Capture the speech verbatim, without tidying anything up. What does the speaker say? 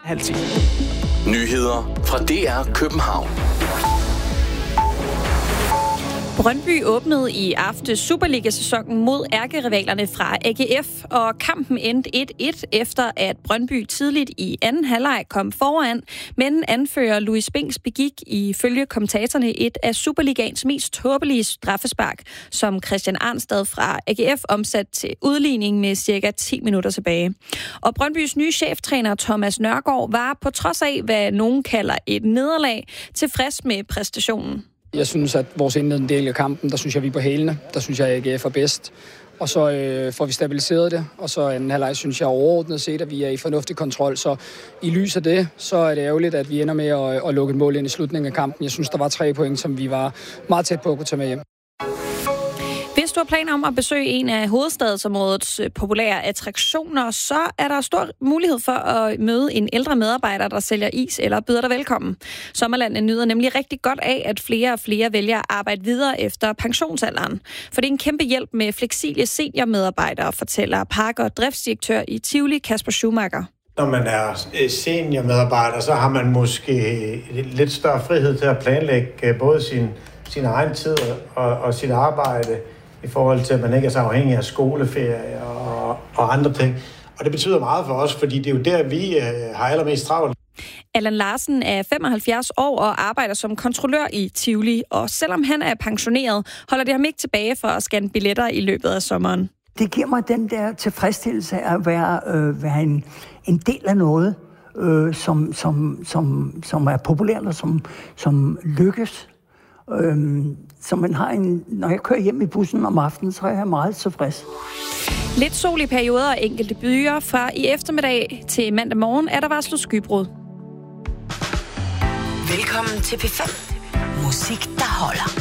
halv ti. Nyheder fra D R København. Brøndby åbnede i aftes Superliga-sæsonen mod ærkerivalerne fra A G F, og kampen endte et et efter, at Brøndby tidligt i anden halvleg kom foran, men anfører Louis Bings begik ifølge kommentatorerne et af Superligaens mest tåbelige straffespark, som Christian Arnstad fra A G F omsat til udligning med cirka ti minutter tilbage. Og Brøndbys nye cheftræner Thomas Nørgaard var på trods af, hvad nogen kalder et nederlag, tilfreds med præstationen. Jeg synes, at vores indledende del af kampen, der synes jeg, vi er på hælene. Der synes jeg, at A G F er bedst. Og så øh, får vi stabiliseret det. Og så anden halvleg synes jeg overordnet set, at vi er i fornuftig kontrol. Så i lys af det, så er det ærgerligt, at vi ender med at, at lukke et mål ind i slutningen af kampen. Jeg synes, der var tre point, som vi var meget tæt på at kunne tage med hjem. Hvis du har planer om at besøge en af hovedstadsområdets populære attraktioner, så er der stor mulighed for at møde en ældre medarbejder, der sælger is eller byder dig velkommen. Sommerlandet nyder nemlig rigtig godt af, at flere og flere vælger at arbejde videre efter pensionsalderen. For det er en kæmpe hjælp med fleksible seniormedarbejdere, fortæller park- og driftsdirektør i Tivoli, Kasper Schumacher. Når man er seniormedarbejder, så har man måske lidt større frihed til at planlægge både sin, sin egen tid og, og sit arbejde, i forhold til, at man ikke er så afhængig af skoleferie og, og andre ting. Og det betyder meget for os, fordi det er jo der, vi øh, har allermest travlt. Allan Larsen er femoghalvfjerds år og arbejder som kontrollør i Tivoli. Og selvom han er pensioneret, holder det ham ikke tilbage for at scanne billetter i løbet af sommeren. Det giver mig den der tilfredsstillelse af at være, øh, være en, en del af noget, øh, som, som, som, som er populært og som, som lykkes. Øhm, så man har en, når jeg kører hjem i bussen om aftenen, så er jeg meget tilfreds. Lidt sol i perioder og enkelte byer. Fra i eftermiddag til mandag morgen er der varslet skybrud. Velkommen til P fem. Musik, der holder.